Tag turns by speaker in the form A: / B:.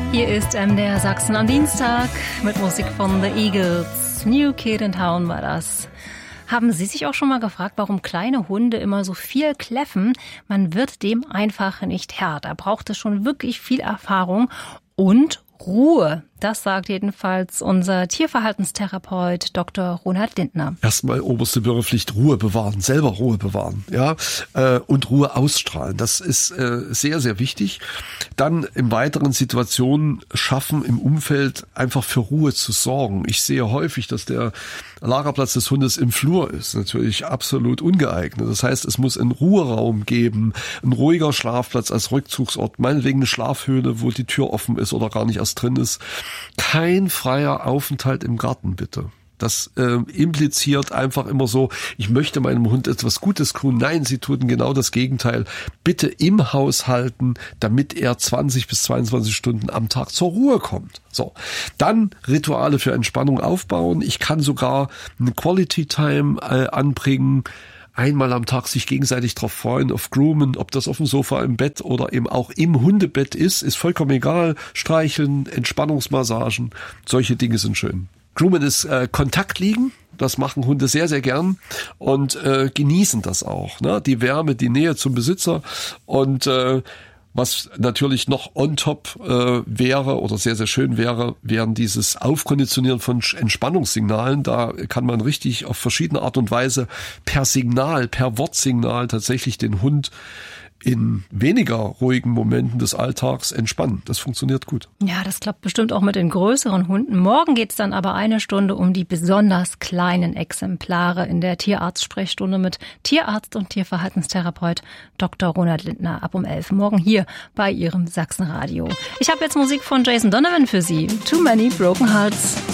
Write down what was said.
A: Hier ist MDR Sachsen am Dienstag mit Musik von The Eagles. New Kid in Town war das. Haben Sie sich auch schon mal gefragt, warum kleine Hunde immer so viel kläffen? Man wird dem einfach nicht Herr. Da braucht es schon wirklich viel Erfahrung und Ruhe. Das sagt jedenfalls unser Tierverhaltenstherapeut Dr. Ronald Lindner.
B: Erstmal oberste Bürgerpflicht, Ruhe bewahren, selber Ruhe bewahren, ja, und Ruhe ausstrahlen. Das ist sehr, sehr wichtig. Dann in weiteren Situationen schaffen, im Umfeld einfach für Ruhe zu sorgen. Ich sehe häufig, dass der Lagerplatz des Hundes im Flur ist. Natürlich absolut ungeeignet. Das heißt, es muss einen Ruheraum geben, ein ruhiger Schlafplatz als Rückzugsort, meinetwegen eine Schlafhöhle, wo die Tür offen ist oder gar nicht erst drin ist. Kein freier Aufenthalt im Garten, bitte. Das impliziert einfach immer so, ich möchte meinem Hund etwas Gutes tun. Nein, sie tun genau das Gegenteil. Bitte im Haus halten, damit er 20 bis 22 Stunden am Tag zur Ruhe kommt. So, dann Rituale für Entspannung aufbauen. Ich kann sogar eine Quality Time anbringen. Einmal am Tag sich gegenseitig drauf freuen, auf Groomen, ob das auf dem Sofa, im Bett oder eben auch im Hundebett ist vollkommen egal. Streicheln, Entspannungsmassagen, solche Dinge sind schön. Groomen ist Kontakt liegen, das machen Hunde sehr, sehr gern und genießen das auch, ne? Die Wärme, die Nähe zum Besitzer und was natürlich noch on top wäre oder sehr, sehr schön wäre, wären dieses Aufkonditionieren von Entspannungssignalen. Da kann man richtig auf verschiedene Art und Weise per Signal, per Wortsignal tatsächlich den Hund in weniger ruhigen Momenten des Alltags entspannen. Das funktioniert gut.
A: Ja, das klappt bestimmt auch mit den größeren Hunden. Morgen geht's dann aber 1 Stunde um die besonders kleinen Exemplare in der Tierarzt-Sprechstunde mit Tierarzt und Tierverhaltenstherapeut Dr. Ronald Lindner ab um 11 morgen hier bei Ihrem Sachsenradio. Ich habe jetzt Musik von Jason Donovan für Sie. Too Many Broken Hearts.